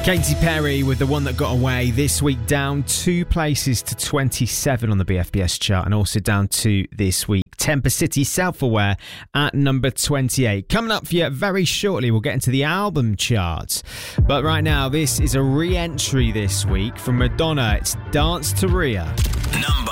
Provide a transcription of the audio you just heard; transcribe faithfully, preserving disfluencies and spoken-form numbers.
Katy Perry with the one that got away this week, down two places to twenty-seven on the B F B S chart, and also down to this week, Temper City Self-Aware at number twenty-eight. Coming up for you very shortly, we'll get into the album chart. But right now, this is a re-entry this week from Madonna. It's Dance to Rhea. Number